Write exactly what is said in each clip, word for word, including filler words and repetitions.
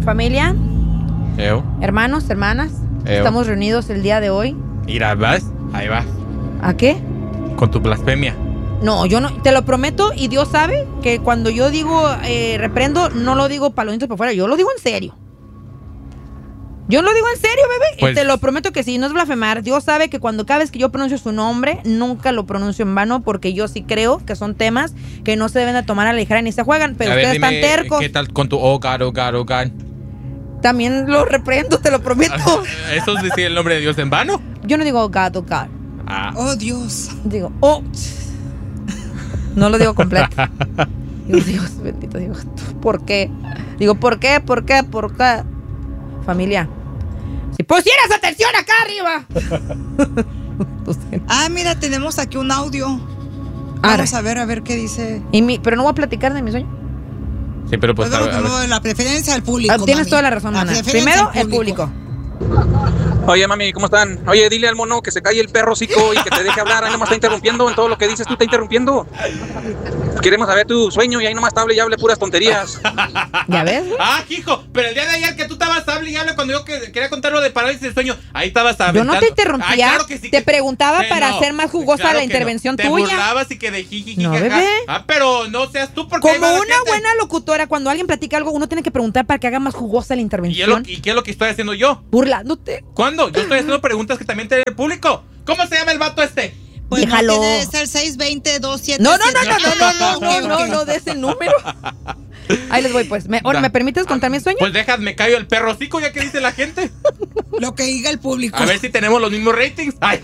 Familia, Eo. hermanos, hermanas, Eo. estamos reunidos el día de hoy. Mira, vas, ahí vas, ¿A qué? con tu blasfemia. No, yo no, te lo prometo y Dios sabe que cuando yo digo eh, reprendo, no lo digo palomitos por fuera, yo lo digo en serio. Yo lo digo en serio, bebé. Pues- Y te lo prometo que sí, no es blasfemar. Dios sabe que cuando cada vez que yo pronuncio su nombre, nunca lo pronuncio en vano porque yo sí creo que son temas que no se deben de tomar a la ligera ni se juegan, pero A ver, ustedes dime, están tercos. ¿qué tal con tu oh God, oh God, oh God? También lo reprendo, te lo prometo. ¿Eso es decir el nombre de Dios en vano? Yo no digo oh God, oh God. Ah. Oh, Dios. Digo, oh. No lo digo completo. Digo, Dios, bendito Dios. ¿Por qué? Digo, ¿por qué? ¿Por qué? ¿Por qué? Familia, si pusieras atención acá arriba. Ah, mira, tenemos aquí un audio. Arre. Vamos a ver, a ver qué dice. Y mi, pero no voy a platicar de mi sueño. Sí, pero pues, Pues a vamos, ver, a ver. como la preferencia al público. Ah, tienes mami. toda la razón, La mana. preferencia Primero, al el público. Oye, mami, ¿cómo están? Oye, dile al mono que se calle el perro hocico y que te deje hablar. Ahí nomás está interrumpiendo en todo lo que dices, tú está interrumpiendo. Queremos saber tu sueño y ahí nomás te hable y hable puras tonterías. ¿Ya ves? Ah, hijo, pero el día de ayer que tú estabas hable y hable cuando yo que- quería contar lo de parálisis del sueño, ahí estabas Yo aventando. no te interrumpía. Ay, claro que sí Te que- preguntaba que para no. hacer más jugosa Claro la que intervención no. Te tuya. burlabas y que de jiji, No, jaja. bebé. Ah, pero no seas tú porque Como ahí va la una gente. buena locutora, cuando alguien platica algo, uno tiene que preguntar para que haga más jugosa la ¿Y, es intervención. lo- ¿Y qué es lo que estoy haciendo yo? Burlándote. ¿Cuándo? Yo estoy haciendo preguntas que también tiene el público. ¿Cómo se llama el vato este? Pues Déjalo. no tiene que ser seis dos cero dos siete. No, no, no, no, no, no, no, no, Ok, no, ok. no, de ese número. Ahí les voy, pues. Me, ahora, ¿me permites contar mi sueño? Pues déjame callo el perro hocico ya que dice la gente. Lo que diga el público. A ver si tenemos los mismos ratings. Ay.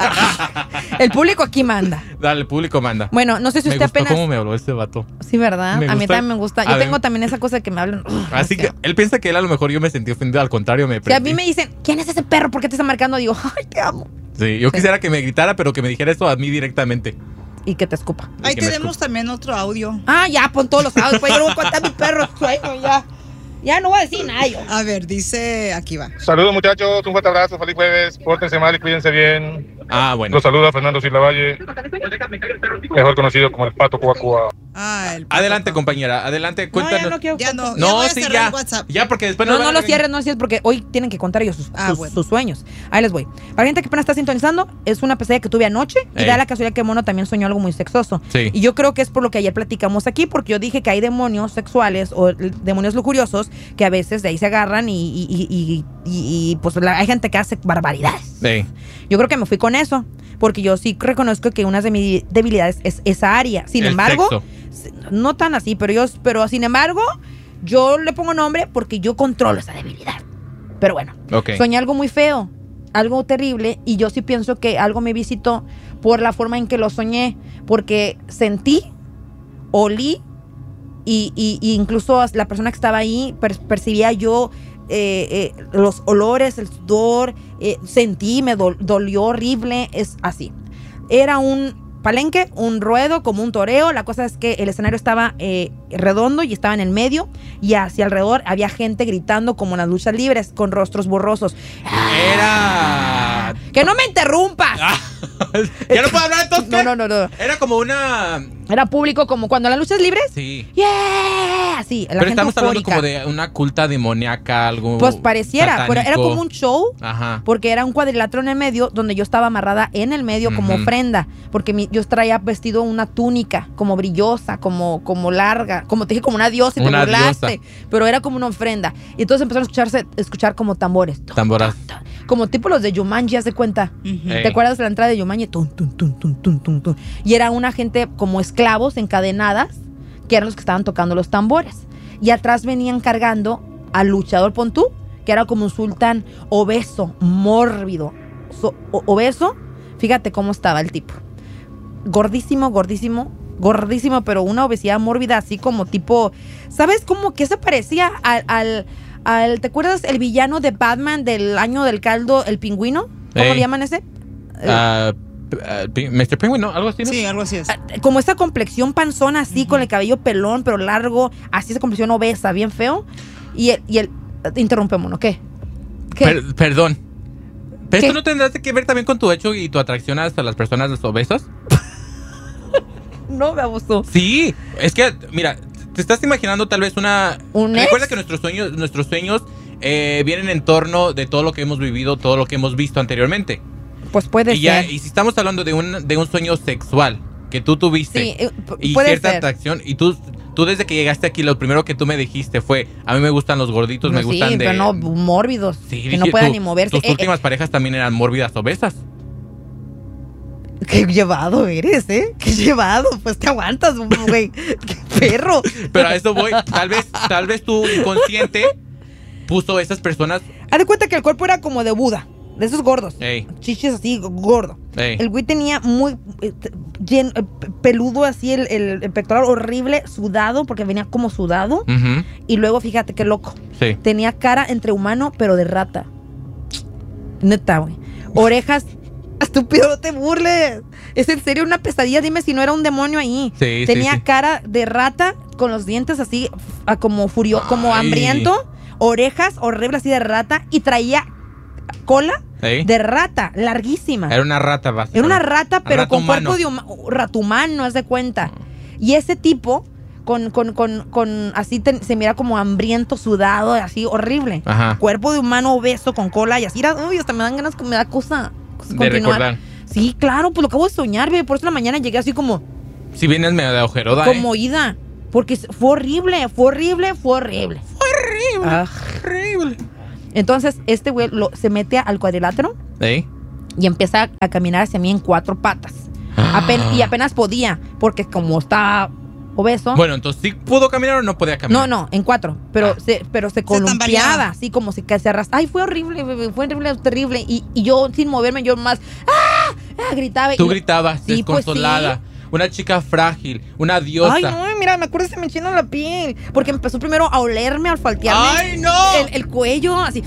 El público aquí manda. Dale, el público manda. Bueno, no sé si me usted gustó apenas. cómo me habló este vato. Sí, ¿verdad? Me a mí gusta- también me gusta. a Yo ver. tengo también esa cosa de que me hablan. Así que él piensa que él a lo mejor yo me sentí ofendido, al contrario me Si a prendí. mí me dicen, ¿quién es ese perro? ¿Por qué te está marcando? Digo, ay, te amo. Sí, yo quisiera que me gritara, pero que me dijera eso a mí directamente. Y que te escupa. Ahí que me tenemos también otro audio. Ah, ya, pon todos los audios. Pues yo no voy a contar mi perro sueño, ya. Ya no voy a decir nada yo. A ver, dice, aquí va. Saludos muchachos, un fuerte abrazo, feliz jueves, pórtense mal y cuídense bien. Ah, bueno. Los saluda Fernando Silavalle, mejor conocido como el Pato Cuacua. Ah, el Adelante, compañera, adelante, No, cuéntanos. ya no quiero. Ya no, ya No, voy a sí, cerrar ya. el WhatsApp. Ya, porque después No, nos no van lo a cierres, no lo cierres, porque hoy tienen que contar ellos sus, Ah, sus- bueno. sus sueños. Ahí les voy. Para gente que apenas está sintonizando, es una pesadilla que tuve anoche. Y Ey. da la casualidad que Mono también soñó algo muy sexoso. Sí. Y yo creo que es por lo que ayer platicamos aquí, porque yo dije que hay demonios sexuales o l- demonios lujuriosos que a veces de ahí se agarran y, y, y, y- y- y, pues la- hay gente que hace barbaridades. Sí. Yo creo que me fui con eso, porque yo sí reconozco que una de mis debilidades es esa área. Sin El embargo, sexo. s- no tan así, pero yo, pero sin embargo, yo le pongo nombre porque yo controlo esa debilidad. Pero bueno, Ok. soñé algo muy feo, algo terrible, y yo sí pienso que algo me visitó por la forma en que lo soñé, porque sentí, olí, y, y- y incluso la persona que estaba ahí per- percibía yo eh, eh, los olores, el sudor, eh, sentí, me dol- dolió horrible, es así. Era un palenque, un ruedo, como un toreo. La cosa es que el escenario estaba eh, redondo y estaba en el medio, y hacia alrededor había gente gritando como en las luchas libres, con rostros borrosos. Era. ¡Que no me interrumpas! Ah, ¿Ya no puedo hablar entonces? No, no, no, no. Era como una. Era público como cuando las luchas libres. Sí. ¡Yeah! Así, la Pero gente estamos hablando eufórica. como de una culta demoníaca, algo. Pues pareciera, pero era satánico. como un show. Ajá. Porque era un cuadrilátero en el medio donde yo estaba amarrada en el medio como Ujú. ofrenda. Porque mi- yo traía vestido una túnica como brillosa, como, como larga. Como te dije, como una diosa y te Una burlaste. diosa. Pero era como una ofrenda. Y entonces empezaron a escucharse, escuchar como tambores. Tun, Tamboras. tun, tun. Como tipo los de Yumanji, haz de cuenta. Ujú. Ey. ¿Te acuerdas de la entrada de Yumanji? Tun, tun, tun, tun, tun, tun, tun. Y era una gente como esclavos encadenadas, que eran los que estaban tocando los tambores. Y atrás venían cargando al luchador Pontú, que era como un sultán obeso, mórbido, so- o- obeso. Fíjate cómo estaba el tipo. Gordísimo, gordísimo, gordísimo, pero una obesidad mórbida, así como tipo, ¿sabes cómo que se parecía al, al, al- ¿te acuerdas el villano de Batman del año del caldo, el pingüino? ¿Cómo Ey. le llaman ese? Ah, ah, Pi- mister Penguin, ¿no? Algo así, ¿no? Sí, algo así es. Ah, como esa complexión panzona así, con el cabello pelón, pero largo, así esa complexión obesa, bien feo. Y el, y el interrumpemos, ¿no? ¿Qué? ¿Qué? Per- perdón. ¿Pero ¿Qué? esto no tendrás que ver también con tu hecho y tu atracción hacia las personas obesas? No me gustó. Sí, es que, mira, te estás imaginando tal vez una... ¿Un Recuerda ex? que nuestros sueños, nuestros sueños eh, vienen en torno de todo lo que hemos vivido, todo lo que hemos visto anteriormente. Pues puede y ya, ser. y si estamos hablando de un, de un sueño sexual que tú tuviste Sí, eh, p- y puede cierta ser. atracción, y tú, tú desde que llegaste aquí, lo primero que tú me dijiste fue, a mí me gustan los gorditos, No, me gustan sí, de... pero no mórbidos, Sí, que dije, no puedan tú- ni moverse. Tus Eh, últimas parejas también eran mórbidas obesas. eh, qué llevado eres, ¿eh? Qué llevado. Pues te aguantas, güey. Qué perro. Pero a eso voy. Tal vez, tal vez tu inconsciente puso a esas personas. Haz de cuenta que el cuerpo era como de Buda, de esos gordos. Ey, Chichis así, gordo. ey. El güey tenía muy eh, t- lleno, eh, p- peludo así, el, el- el pectoral horrible, sudado, porque venía como sudado. Ujú, Y luego, fíjate qué loco. sí. Tenía cara entre humano, pero de rata. Neta, güey. Orejas. Estúpido, no te burles. Es en serio una pesadilla. Dime si no era un demonio ahí. Sí, Tenía sí, sí. cara de rata con los dientes así, f- ah, como furio, como Ay. hambriento. Orejas horribles así de rata. Y traía cola Ey. de rata, larguísima. Era una rata, básicamente. Era una rata, pero Rata con humano. cuerpo de huma- rato humano, haz de cuenta. Y ese tipo, con, con, con, con así te- se mira como hambriento, sudado, así horrible. Ajá. Cuerpo de humano obeso con cola y así era, uy, hasta me dan ganas, me da cosa, cosa De continuar. recordar. Sí, claro, pues lo acabo de soñar, bebé. Por eso en la mañana llegué así como, Si vienes medio de ojeroda, como ¿eh? ida. Porque fue horrible, fue horrible, fue horrible. Horrible. Ah. Horrible. Entonces, este güey lo- se mete al cuadrilátero Ey. y empieza a caminar hacia mí en cuatro patas. Apen- y apenas podía, porque como está obeso. Bueno, entonces, ¿sí pudo caminar o no podía caminar? no, no, en cuatro. Pero Ah. se, pero se columpiaba, tambaleaba. así como si que se arrastraba. Ay, fue horrible, bebé, fue horrible, terrible. Y, y yo sin moverme, yo más ¡ah! ¡Ah! Gritaba. Tú y- gritabas, Sí, pues, desconsolada. Una chica frágil, una diosa. Ay, no, mira, me acuerdo que se me enchina la piel. Porque empezó primero a olerme, a olfatearme. ¡Ay, no! El, el cuello, así.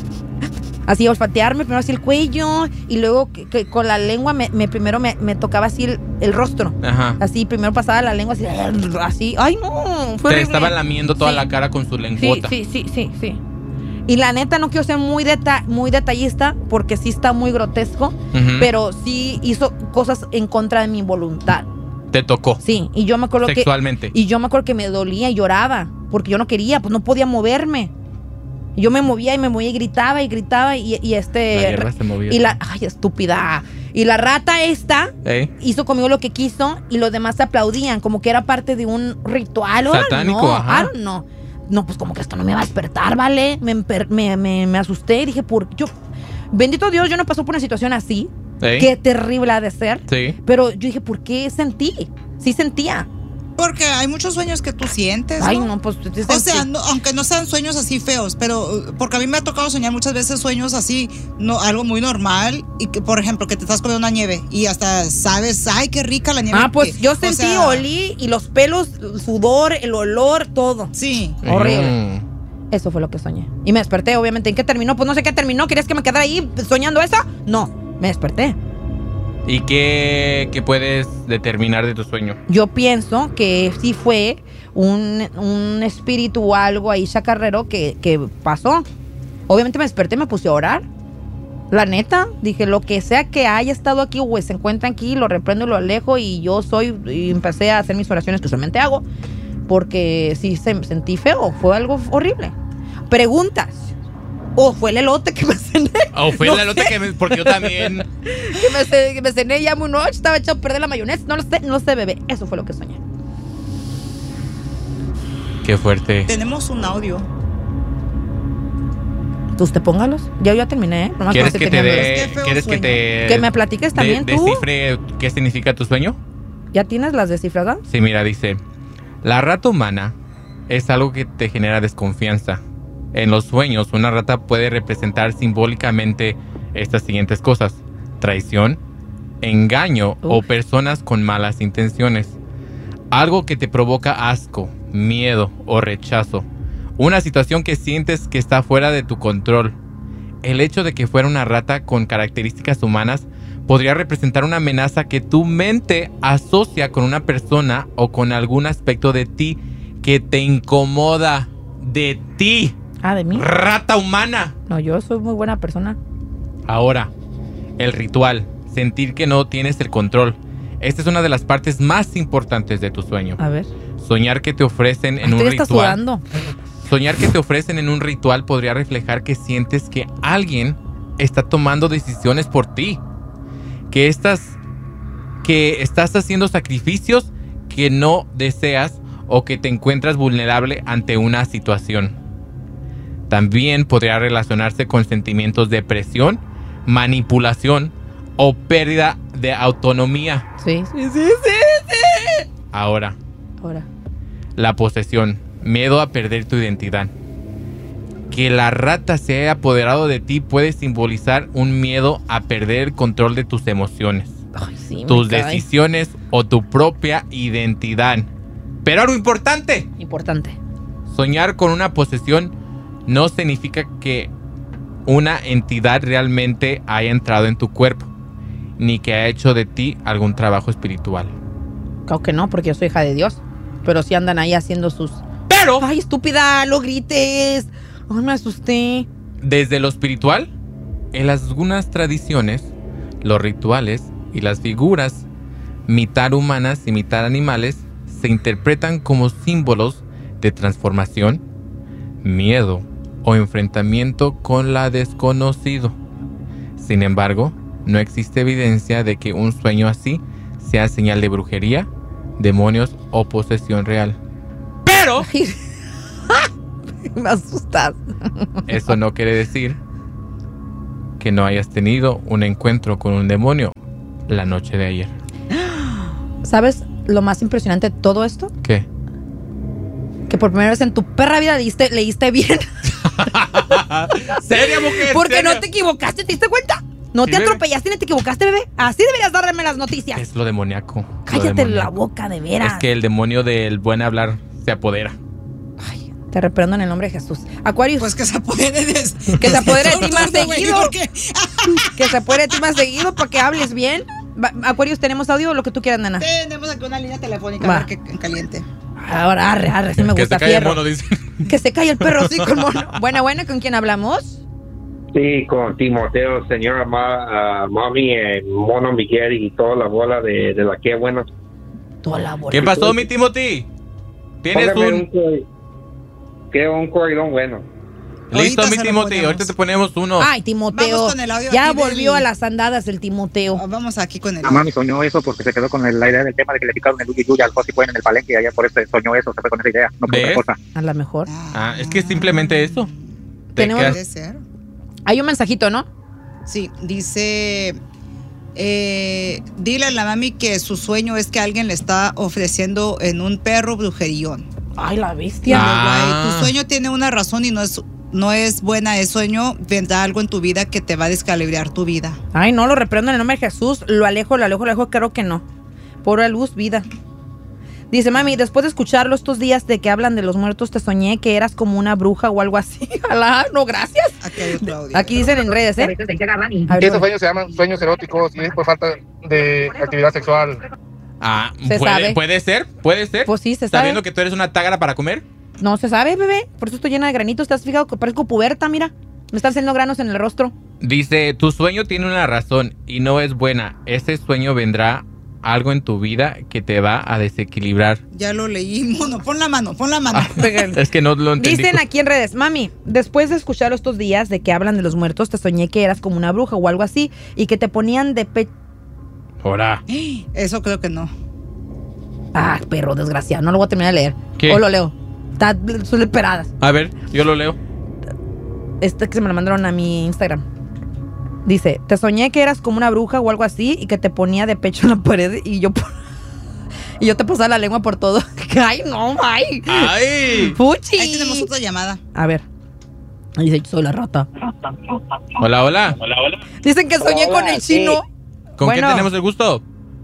Así, olfatearme, primero así el cuello. Y luego que, que con la lengua, me, me primero me, me tocaba así el, el rostro. Ajá. Así, primero pasaba la lengua así. Así. Ay, no. Fue Te horrible. estaban lamiendo toda Sí. la cara con su Sí, lengüota. sí, sí, sí, sí. Y la neta no quiero ser muy, deta muy detallista porque sí está muy grotesco, Ujú. pero sí hizo cosas en contra de mi voluntad. Te tocó. Sí, y yo me acuerdo que Sexualmente. y yo me acuerdo que me dolía y lloraba porque yo no quería, pues no podía moverme. Y yo me movía y me movía y gritaba y gritaba y, y este La guerra se movía. y la ay, estúpida. Y la rata esta Ey. hizo conmigo lo que quiso y los demás aplaudían, como que era parte de un ritual. I don't Satánico, know, ajá. I don't know. No, pues como que esto no me va a despertar, ¿vale? Me, emper- me, me, me asusté y dije, por yo, bendito Dios, yo no pasó por una situación así. Ey. Qué terrible ha de ser. Sí. Pero yo dije, ¿por qué sentí? Sí sentía. Porque hay muchos sueños que tú sientes, ¿no? Ay, no, pues sí O sea, sentí. no- aunque no sean sueños así feos, pero uh, porque a mí me ha tocado soñar muchas veces sueños así, no algo muy normal y que, por ejemplo, que te estás comiendo una nieve y hasta sabes, ay, qué rica la nieve. Ah, pues que- yo o sentí, sea, olí y los pelos, el sudor, el olor, todo. Sí. Horrible. Mm. Eso fue lo que soñé. Y me desperté, obviamente. ¿En qué terminó? Pues no sé qué terminó. ¿Querías que me quedara ahí soñando eso? No, me desperté. ¿Y qué, qué puedes determinar de tu sueño? Yo pienso que sí fue un, un espíritu o algo ahí chacarrero que, que pasó. Obviamente me desperté, me puse a orar. La neta, dije, lo que sea que haya estado aquí o se encuentra aquí, lo reprendo y lo alejo y yo soy, y empecé a hacer mis oraciones que usualmente hago, porque sí se, sentí feo, fue algo horrible. Preguntas. ¿O fue el elote que me cené? ¿O fue No la nota sé. que me, porque yo también... Que me, ce- que me cené ya muy noche, estaba echado a perder la mayonesa, no lo sé, no lo sé, bebé. Eso fue lo que soñé. Qué fuerte. Tenemos un audio. Tú te póngalos. Ya ya terminé, ¿eh? Nomás ¿Quieres para que te tengan dudas. dé... Qué feo ¿Quieres que sueño. te... Que me platiques también de- tú. descifre qué significa tu sueño? ¿Ya tienes las descifradas? Sí, mira, dice... La rata humana es algo que te genera desconfianza. En los sueños, una rata puede representar simbólicamente estas siguientes cosas: traición, engaño o Uf. personas con malas intenciones. Algo que te provoca asco, miedo o rechazo. Una situación que sientes que está fuera de tu control. El hecho de que fuera una rata con características humanas podría representar una amenaza que tu mente asocia con una persona o con algún aspecto de ti que te incomoda. De ti, Ah, ¿de mí? rata humana. No, yo soy muy buena persona. Ahora, el ritual, sentir que no tienes el control. Esta es una de las partes más importantes de tu sueño. A ver. Soñar que te ofrecen en Estoy un está ritual. sudando. Soñar que te ofrecen en un ritual podría reflejar que sientes que alguien está tomando decisiones por ti. Que estás, que estás haciendo sacrificios que no deseas o que te encuentras vulnerable ante una situación. También podría relacionarse con sentimientos de presión, manipulación o pérdida de autonomía. Sí, sí, sí, sí, sí. Ahora, Ahora. la posesión, miedo a perder tu identidad. Que la rata se haya apoderado de ti puede simbolizar un miedo a perder el control de tus emociones, Ay, sí, tus me cae. decisiones o tu propia identidad. Pero algo importante, Importante. soñar con una posesión no significa que una entidad realmente haya entrado en tu cuerpo, ni que haya hecho de ti algún trabajo espiritual. Claro que no, porque yo soy hija de Dios. Pero sí andan ahí haciendo sus... Pero, Ay, estúpida, no grites. Ay, me asusté. desde lo espiritual, en algunas tradiciones, los rituales y las figuras, mitad humanas y mitad animales, se interpretan como símbolos de transformación, miedo o enfrentamiento con la desconocido. Sin embargo, no existe evidencia de que un sueño así sea señal de brujería, demonios o posesión real. Pero Ay, me asustas. eso no quiere decir que no hayas tenido un encuentro con un demonio la noche de ayer. ¿Sabes lo más impresionante de todo esto? ¿Qué? Que por primera vez en tu perra vida leíste, leíste bien. ¿Seria, mujer? Porque ¿Seria? no te equivocaste, ¿te diste cuenta? No Sí, te bebé. atropellaste ni te equivocaste, bebé. Así deberías darme las noticias. Es lo demoníaco. lo Cállate demoníaco. la boca, de veras. Es que el demonio del buen hablar se apodera. Ay, te reprendo en el nombre de Jesús. Acuarios, Pues que se apodere de... que se apodere de ti más Todo, güey, seguido. porque- Que se apodere de ti más seguido para que hables bien. Va- Acuarios, ¿tenemos audio o lo que tú quieras, nena? Tenemos aquí una línea telefónica, Va. a ver qué en caliente. Ahora, arre, arre, sí me que gusta se cae el fierro. mono, dice. Que se calle el perro, sí, con mono. Buena, buena, ¿con quién hablamos? Sí, con Timoteo, señora Ma, uh, Mami, eh, Mono Miguel y toda la bola de, de la que bueno. Toda la bola. ¿Qué pasó, mi Timothy? ¿Tienes Póngame un...? un cor- que un corridón bueno. Listo, Ahorita mi se lo Timothy. ponemos. Ahorita te ponemos uno. Ay, Timoteo. Vamos con el audio Ya aquí volvió del- a las andadas el Timoteo. Ah, Vamos aquí con el... La mami soñó eso porque se quedó con el- la idea del tema de que le picaron el Uyi Uyi al José Cuen en el palenque y allá por eso soñó eso, se fue con esa idea, no por ¿Ves? otra cosa. A lo mejor. Ah, es que es simplemente eso. Te Tenemos- quedas- Puede ser. Hay un mensajito, ¿no? Sí, dice... Eh, dile a la mami que su sueño es que alguien le está ofreciendo en un perro brujeríón. Ay, la bestia. Ah. Guay, tu sueño tiene una razón y no es, no es buena. El sueño vendrá algo en tu vida que te va a descalibrar tu vida. Ay, no, lo reprendo en el nombre de Jesús. Lo alejo, lo alejo, lo alejo. Creo que no. Pura luz, vida. Dice, mami, después de escucharlo estos días de que hablan de los muertos, te soñé que eras como una bruja o algo así. Alá, no, gracias. Aquí hay otro audio. Aquí dicen en redes, ¿eh? A ver, Y esos sueños se llaman sueños eróticos y es por falta de actividad sexual. Ah, Se ¿puede, sabe. puede ser, puede ser. Pues sí, se ¿Estás sabe. viendo que tú eres una tágara para comer? No se sabe, bebé. Por eso estoy llena de granitos. ¿Te has fijado que parezco puberta? Mira. Me están haciendo granos en el rostro. Dice, tu sueño tiene una razón y no es buena. Ese sueño vendrá algo en tu vida que te va a desequilibrar. Ya lo leí, mono. Pon la mano, pon la mano. Ah, es que no lo entendí. Dicen aquí en redes, mami, después de escucharlo estos días de que hablan de los muertos, te soñé que eras como una bruja o algo así y que te ponían de pecho. Ahora. Eso creo que no. Ah, perro desgraciado. No lo voy a terminar de leer. ¿Qué? O lo leo. Está, son esperadas. A ver, yo lo leo. Este que se me lo mandaron a mi Instagram. Dice, te soñé que eras como una bruja o algo así y que te ponía de pecho en la pared y yo y yo te pasaba la lengua por todo. Ay, no, ay. ¡Ay! Fuchi. Ahí tenemos otra llamada. A ver. Dice, soy la rata. Hola, hola. Dicen que soñé Hola, con el sí. chino. ¿Con Bueno. quién tenemos el gusto?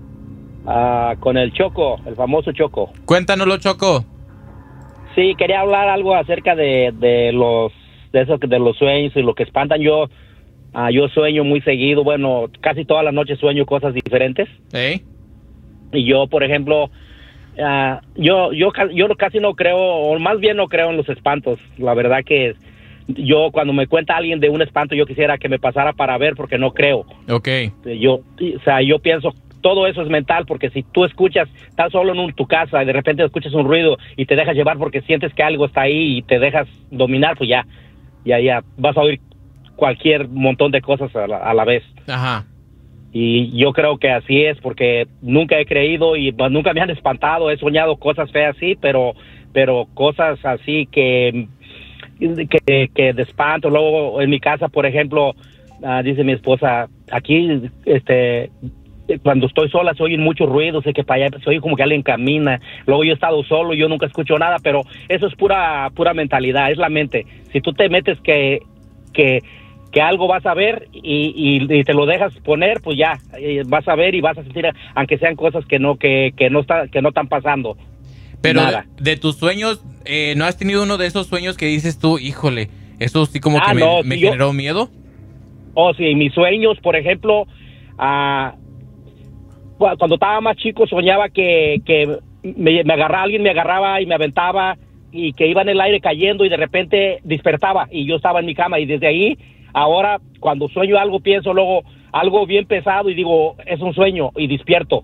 Ah, con el Choco, el famoso Choco. Cuéntanoslo, Choco. Sí, quería hablar algo acerca de, de los de eso que- de los sueños y lo que espantan. Yo ah, yo sueño muy seguido, bueno, casi todas las noches sueño cosas diferentes. ¿Eh? Y yo, por ejemplo, ah, yo yo ca- yo casi no creo, o más bien no creo en los espantos. La verdad que yo cuando me cuenta alguien de un espanto, yo quisiera que me pasara para ver porque no creo. Ok. Yo, o sea, yo pienso todo eso es mental, porque si tú escuchas, estás solo en un, tu casa y de repente escuchas un ruido y te dejas llevar porque sientes que algo está ahí y te dejas dominar, pues ya, ya, ya vas a oír cualquier montón de cosas a la, a la vez. Ajá. Y yo creo que así es, porque nunca he creído y pues, nunca me han espantado, he soñado cosas feas, sí, pero, pero cosas así que, que, que de espanto. Luego en mi casa, por ejemplo, uh, dice mi esposa, aquí, este, cuando estoy sola se oyen muchos ruidos, sé que para allá se oye como que alguien camina. Luego yo he estado solo, yo nunca escucho nada, pero eso es pura, pura mentalidad, es la mente. Si tú te metes que, que que algo vas a ver y, y, y te lo dejas poner, pues ya, eh, vas a ver y vas a sentir, aunque sean cosas que no que, que no está, que no están pasando. Pero nada. De, de tus sueños, eh, ¿no has tenido uno de esos sueños que dices tú, híjole, eso sí como Ah, que me, no, me sí, yo- generó miedo? Oh, sí, mis sueños, por ejemplo, ah, cu- cuando estaba más chico soñaba que, que me, me agarraba, alguien me agarraba y me aventaba y que iba en el aire cayendo y de repente despertaba y yo estaba en mi cama y desde ahí, ahora cuando sueño algo pienso luego algo bien pesado y digo, es un sueño y despierto.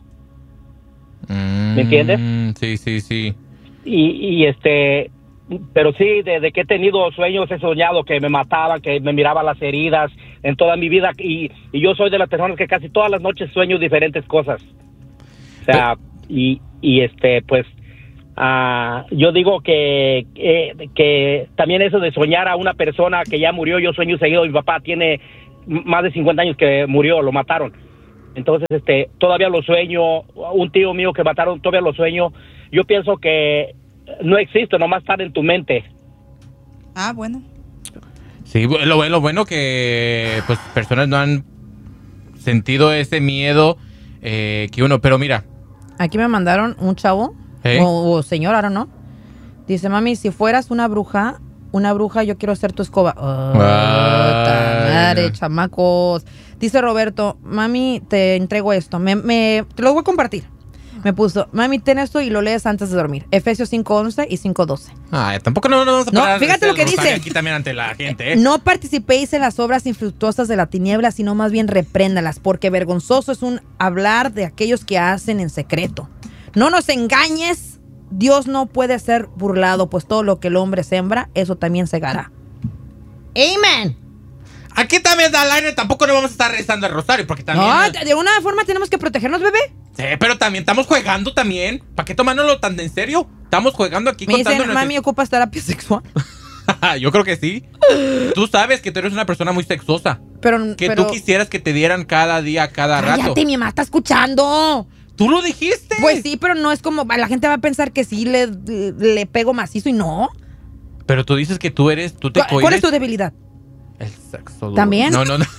¿Me entiendes? Mm, sí, sí, sí. Y, y este, pero sí, desde que he tenido sueños he soñado que me mataban, que me miraba las heridas en toda mi vida y, y yo soy de las personas que casi todas las noches sueño diferentes cosas. O sea, y, y este, pues, ah, yo digo que, que, que también eso de soñar a una persona que ya murió, yo sueño seguido, mi papá tiene m- más de cincuenta años que murió, lo mataron. Entonces, este, todavía lo sueño, un tío mío que mataron, todavía lo sueño. Yo pienso que no existe, nomás estar en tu mente. Ah, bueno. Sí, bu- lo, lo bueno que pues personas no han sentido ese miedo eh, que uno, pero mira. Aquí me mandaron un chavo, ¿Eh? o, o señor, ahora no. Dice, mami, si fueras una bruja, una bruja, yo quiero ser tu escoba. Oh, ta madre, no. chamacos. Dice Roberto, mami, te entrego esto. Me, me, te lo voy a compartir. Me puso, mami, ten esto y lo lees antes de dormir. Efesios cinco once y cinco doce. Ay, tampoco no, no vamos a No, parar de fíjate hacer lo que el rosario dice. aquí también ante la gente, ¿eh? No participéis en las obras infructuosas de la tiniebla, sino más bien repréndalas, porque vergonzoso es un hablar de aquellos que hacen en secreto. No nos engañes, Dios no puede ser burlado, pues todo lo que el hombre sembra, eso también segará. Amen. Aquí también al aire tampoco no vamos a estar rezando el rosario, porque también... No, de alguna forma tenemos que protegernos, bebé. Sí, pero también estamos jugando también. ¿Para qué tomárnoslo tan en serio? Estamos jugando aquí Me dicen, contando... mami, ocupas terapia sexual. Yo creo que sí. Tú sabes que tú eres una persona muy sexosa. Pero, Que pero... tú quisieras que te dieran cada día, cada rato. Cállate, mi mamá está escuchando. ¿Tú lo dijiste? Pues sí, pero no es como... La gente va a pensar que sí le, le pego macizo y no. Pero tú dices que tú eres... Tú te ¿Cuál, cuál cohibes. es tu debilidad? El sexo duro. ¿También? No, no, no.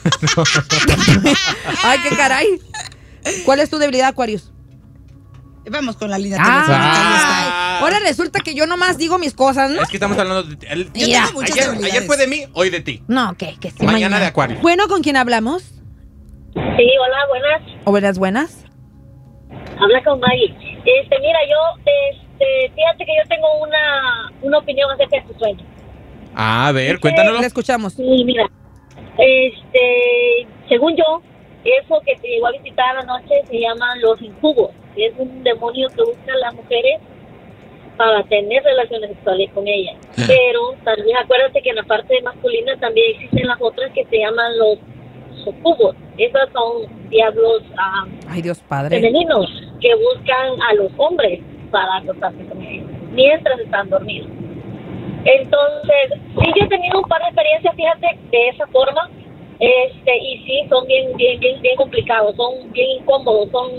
Ay, qué caray. ¿Cuál es tu debilidad, Aquarius? Vamos con la línea Ah, telefónica. Ahí está. ahora resulta que yo nomás digo mis cosas, ¿no? Es que estamos hablando de... el- Yo Mira, tengo muchas ayer, debilidades. ayer fue de mí, hoy de ti. No, que, que sí, Mañana de Acuario. Bueno, ¿con quién hablamos? Sí, hola, buenas. ¿O buenas, buenas? Habla con Maggie. Este, mira, yo, este, fíjate que yo tengo una, una opinión acerca de tu sueño. A ver, Sí, cuéntanoslo. Le escuchamos. Sí, mira, este, según yo, eso que te llegó a visitar anoche se llaman los incubos. Es un demonio que busca a las mujeres para tener relaciones sexuales con ellas. Pero también acuérdate que en la parte masculina también existen las otras que se llaman los sucubos. Esos son diablos ah, Ay, Dios Padre. femeninos que buscan a los hombres para acostarse con ellos mientras están dormidos. Entonces, sí, yo he tenido un par de experiencias, fíjate, de esa forma, este, y sí, son bien, bien, bien, bien complicados, son bien incómodos, son,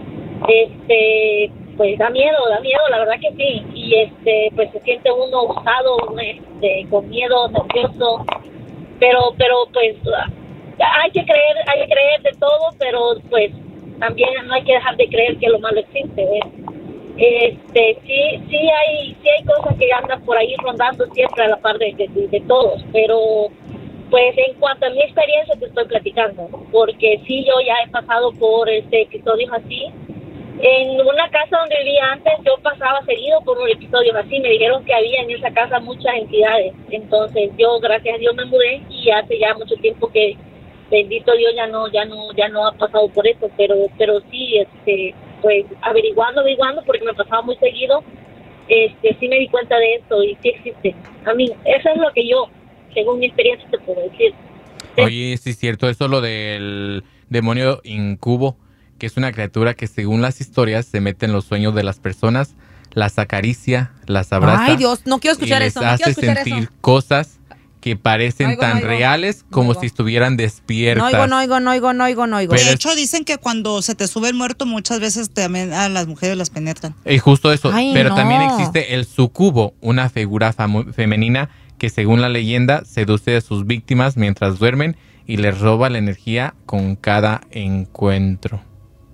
este, pues da miedo, da miedo, la verdad que sí, y este, pues se siente uno usado, este, con miedo, nervioso, pero, pero, pues, hay que creer, hay que creer de todo, pero, pues, también no hay que dejar de creer que lo malo existe, ¿ves? Este, sí, sí hay, sí hay cosas que andan por ahí rondando siempre a la par de, de, de todos, pero pues en cuanto a mi experiencia te estoy platicando, porque sí, yo ya he pasado por este episodios así. En una casa donde vivía antes yo pasaba seguido por un episodio así, me dijeron que había en esa casa muchas entidades, entonces yo gracias a Dios me mudé y hace ya mucho tiempo que bendito Dios, ya no, ya no, ya no ha pasado por eso, pero, pero sí, este, pues averiguando, averiguando, porque me pasaba muy seguido, este, sí me di cuenta de esto y sí existe. A mí, eso es lo que yo, según mi experiencia, te puedo decir. Oye, sí es cierto, eso lo del demonio incubo, que es una criatura que según las historias se mete en los sueños de las personas, las acaricia, las abraza. Ay, Dios, no quiero escuchar y eso, les no hace quiero escuchar sentir eso. cosas que parecen No oigo, tan no oigo. reales como No oigo. si estuvieran No despiertas. oigo, no oigo, no oigo, no oigo, no oigo. Pero De es- hecho, dicen que cuando se te sube el muerto, muchas veces también a las mujeres las penetran. Y justo eso, Ay, pero no. también existe el sucubo, una figura famu- femenina que según la leyenda seduce a sus víctimas mientras duermen y les roba la energía con cada encuentro.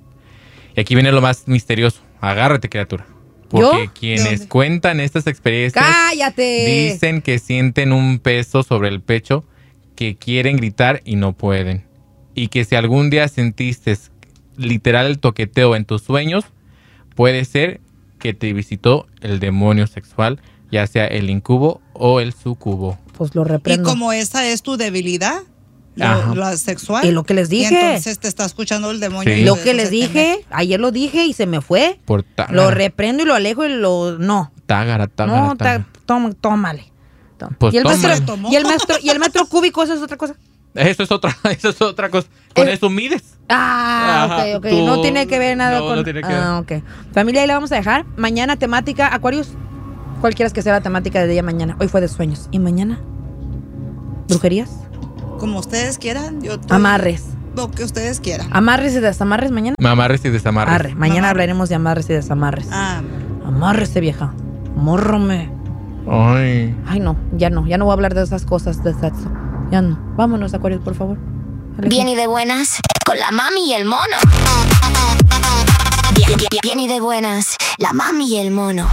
Y aquí viene lo más misterioso. Agárrate, criatura. Porque ¿Yo? quienes ¿De dónde? cuentan estas experiencias ¡Cállate! dicen que sienten un peso sobre el pecho, que quieren gritar y no pueden. Y que si algún día sentiste literal el toqueteo en tus sueños, puede ser que te visitó el demonio sexual, ya sea el incubo o el sucubo. Pues lo Y reprendo. como esa es tu debilidad, Ajá. lo, lo sexual. Es lo que les Y dije. entonces te está escuchando el demonio. Sí. y Lo por que eso les se te dije, ayer lo dije y se me fue. Por tágara, Lo reprendo y lo alejo y lo... No, tágara, tágara, no, tágara. ta- toma, tómale. Toma. Pues y, el tómale. metro, Tomó. y, el metro, y el metro cúbico, eso es otra cosa. Eso es otra, eso es otra cosa. Con Eh, eso mides. Ah, Ajá, ok, ok. tú- No tiene que ver nada no, con... no tiene que ah, ok. Familia, ahí la vamos a dejar. Mañana temática, Acuarios. ¿Cuál quieras que sea la temática de día mañana? Hoy fue de sueños. ¿Y mañana? ¿Brujerías? Como ustedes quieran. Yo te- Amarres. Lo que ustedes quieran. ¿Amarres y desamarres mañana? Amarres y desamarres. Arre. Mañana Mamá. hablaremos de amarres y desamarres. Ah, Amárrese, vieja. Mórrome. Ay. Ay, no, ya no. Ya no voy a hablar de esas cosas de sexo. Ya no. Vámonos, Acuarios, por favor. Alexa. Bien y de buenas, con la mami y el mono. Bien, bien, bien y de buenas, la mami y el mono.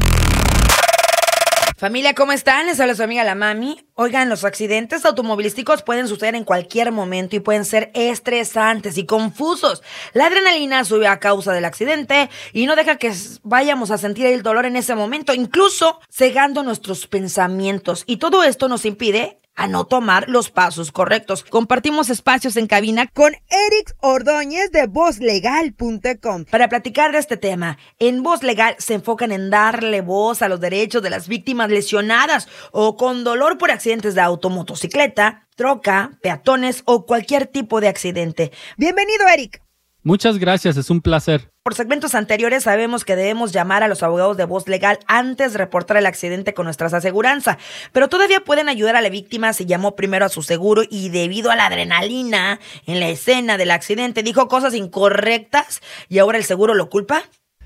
Familia, ¿cómo están? Les habla su amiga la Mami. Oigan, los accidentes automovilísticos pueden suceder en cualquier momento y pueden ser estresantes y confusos. La adrenalina sube a causa del accidente y no deja que s- vayamos a sentir el dolor en ese momento, incluso cegando nuestros pensamientos. Y todo esto nos impide a no tomar los pasos correctos. Compartimos espacios en cabina con Eric Ordóñez de voz legal punto com para platicar de este tema. En Voz Legal se enfocan en darle voz a los derechos de las víctimas lesionadas o con dolor por accidentes de auto, motocicleta, troca, peatones o cualquier tipo de accidente. Bienvenido, Eric. Muchas gracias, es un placer. Por segmentos anteriores sabemos que debemos llamar a los abogados de Voz Legal antes de reportar el accidente con nuestras aseguranzas, pero todavía pueden ayudar a la víctima si llamó primero a su seguro y debido a la adrenalina en la escena del accidente dijo cosas incorrectas y ahora el seguro lo culpa.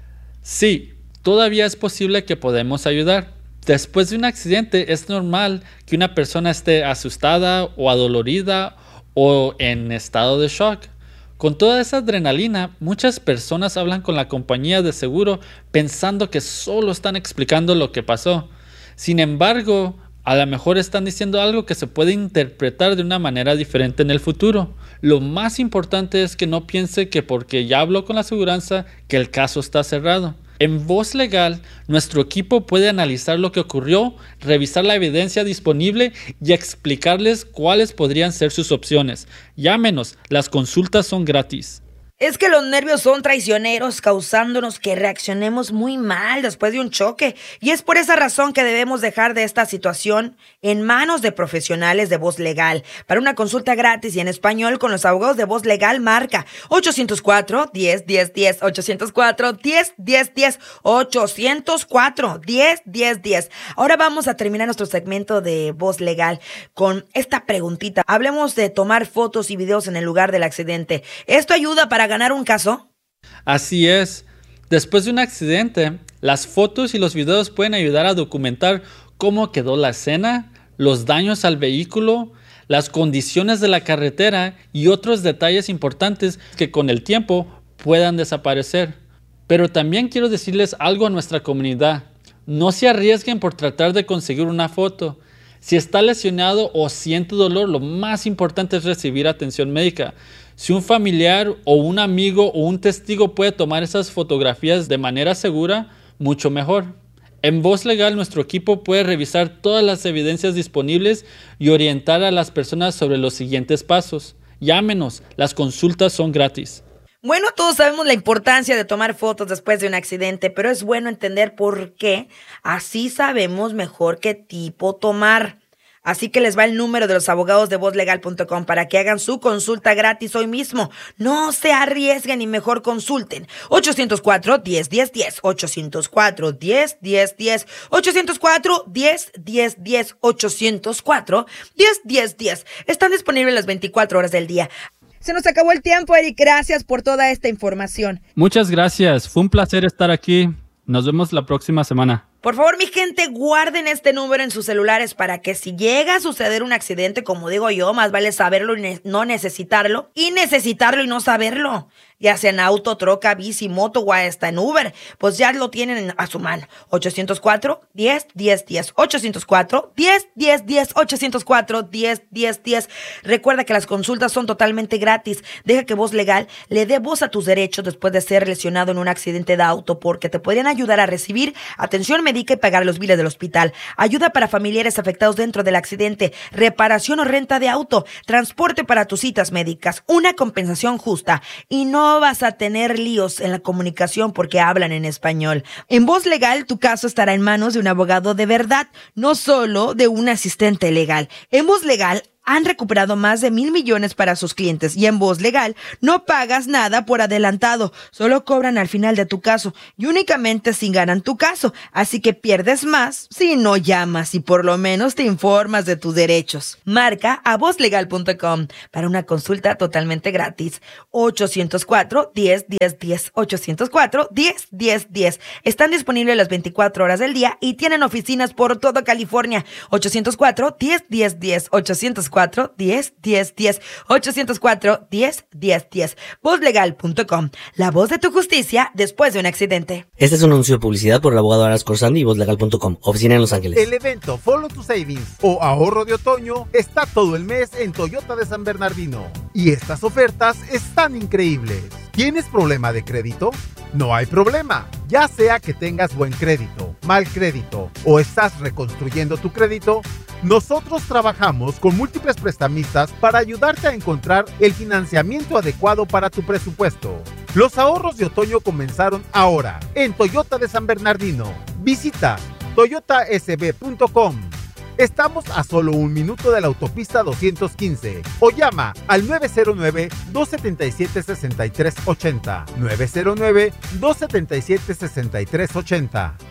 Sí, todavía es posible que podemos ayudar. Después de un accidente es normal que una persona esté asustada o adolorida o en estado de shock. Con toda esa adrenalina, muchas personas hablan con la compañía de seguro pensando que solo están explicando lo que pasó. Sin embargo, a lo mejor están diciendo algo que se puede interpretar de una manera diferente en el futuro. Lo más importante es que no piense que porque ya habló con la aseguranza que el caso está cerrado. En Voz Legal, nuestro equipo puede analizar lo que ocurrió, revisar la evidencia disponible y explicarles cuáles podrían ser sus opciones. Llámenos, las consultas son gratis. Es que los nervios son traicioneros, causándonos que reaccionemos muy mal después de un choque. Y es por esa razón que debemos dejar de esta situación en manos de profesionales de Voz Legal. Para una consulta gratis y en español con los abogados de Voz Legal, marca ocho cero cuatro, diez, diez, diez, ocho cero cuatro, diez, diez, diez, ocho cero cuatro, diez, diez, diez. Ahora vamos a terminar nuestro segmento de Voz Legal con esta preguntita. Hablemos de tomar fotos y videos en el lugar del accidente. ¿Esto ayuda para ganar un caso? Así es. Después de un accidente, las fotos y los videos pueden ayudar a documentar cómo quedó la escena, los daños al vehículo, las condiciones de la carretera y otros detalles importantes que con el tiempo puedan desaparecer. Pero también quiero decirles algo a nuestra comunidad. No se arriesguen por tratar de conseguir una foto. Si está lesionado o siente dolor, lo más importante es recibir atención médica. Si un familiar o un amigo o un testigo puede tomar esas fotografías de manera segura, mucho mejor. En Voz Legal, nuestro equipo puede revisar todas las evidencias disponibles y orientar a las personas sobre los siguientes pasos. Llámenos, las consultas son gratis. Bueno, todos sabemos la importancia de tomar fotos después de un accidente, pero es bueno entender por qué. Así sabemos mejor qué tipo tomar. Así que les va el número de los abogados de voz legal punto com para que hagan su consulta gratis hoy mismo. No se arriesguen y mejor consulten. ochocientos cuatro, diez, diez, diez. ochocientos cuatro, diez, diez, diez. ochocientos cuatro, diez, diez, diez. ochocientos cuatro, diez, diez, diez. Están disponibles las veinticuatro horas del día. Se nos acabó el tiempo, Eric. Gracias por toda esta información. Muchas gracias. Fue un placer estar aquí. Nos vemos la próxima semana. Por favor, mi gente, guarden este número en sus celulares para que si llega a suceder un accidente, como digo yo, más vale saberlo y ne- no necesitarlo, y necesitarlo y no saberlo. Ya sea en auto, troca, bici, moto o hasta en Uber, pues ya lo tienen a su mano. ochocientos cuatro, diez, diez, diez. ochocientos cuatro, diez, diez, diez. ochocientos cuatro, diez, diez, diez. Recuerda que las consultas son totalmente gratis. Deja que Voz Legal le dé voz a tus derechos después de ser lesionado en un accidente de auto, porque te podrían ayudar a recibir atención médica y pagar los biles del hospital, ayuda para familiares afectados dentro del accidente, reparación o renta de auto, transporte para tus citas médicas, una compensación justa, y no vas a tener líos en la comunicación porque hablan en español. En Voz Legal, tu caso estará en manos de un abogado de verdad, no solo de un asistente legal. En Voz Legal han recuperado más de mil millones para sus clientes y en Voz Legal no pagas nada por adelantado, solo cobran al final de tu caso y únicamente si ganan tu caso, así que pierdes más si no llamas y por lo menos te informas de tus derechos. Marca a voz legal punto com para una consulta totalmente gratis. ochocientos cuatro, diez, diez, diez. ochocientos cuatro, diez, diez, diez. Están disponibles las veinticuatro horas del día y tienen oficinas por toda California. ochocientos cuatro, diez, diez, diez. ochocientos cuatro, diez, diez, diez. ochocientos cuatro, diez, diez, diez. voz legal punto com. La voz de tu justicia después de un accidente. Este es un anuncio de publicidad por el abogado Aras Corsandi y voz legal punto com. Oficina en Los Ángeles. El evento Follow to Savings o ahorro de otoño está todo el mes en Toyota de San Bernardino. Y estas ofertas están increíbles. ¿Tienes problema de crédito? No hay problema. Ya sea que tengas buen crédito, mal crédito o estás reconstruyendo tu crédito, nosotros trabajamos con múltiples prestamistas para ayudarte a encontrar el financiamiento adecuado para tu presupuesto. Los ahorros de otoño comenzaron ahora en Toyota de San Bernardino. Visita toyota s b punto com. Estamos a solo un minuto de la autopista doscientos quince o llama al nueve cero nueve, dos siete siete, seis tres ocho cero. nueve cero nueve, dos siete siete, seis tres ocho cero.